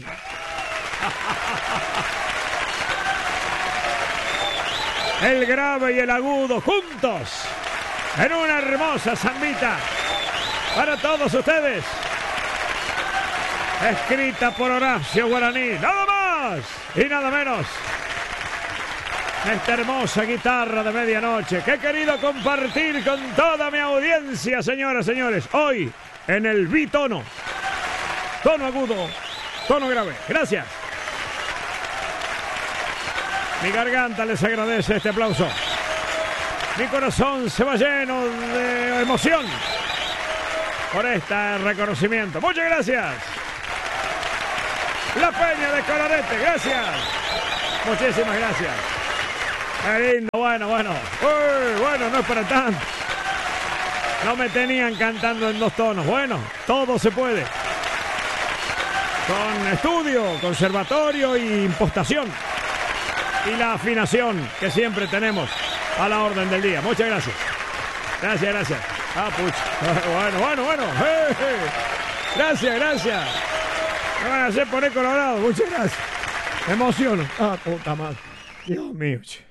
El grave y el agudo juntos en una hermosa zambita para todos ustedes, escrita por Horacio Guaraní, nada más y nada menos. Esta hermosa guitarra de medianoche que he querido compartir con toda mi audiencia, señoras y señores, hoy en el bitono, tono agudo, tono grave. Gracias. Mi garganta les agradece este aplauso. Mi corazón se va lleno de emoción por este reconocimiento. Muchas gracias. La Peña de Colorete, gracias. Muchísimas gracias. Qué lindo, bueno. Uy, bueno, no es para tanto. No me tenían cantando en dos tonos. Bueno, todo se puede. Con estudio, conservatorio y impostación. Y la afinación que siempre tenemos a la orden del día. Muchas gracias. Gracias. Ah, pucha. Bueno. Gracias. Me van a hacer poner colorado. Muchas gracias. Me emociono. Ah, puta madre. Dios mío.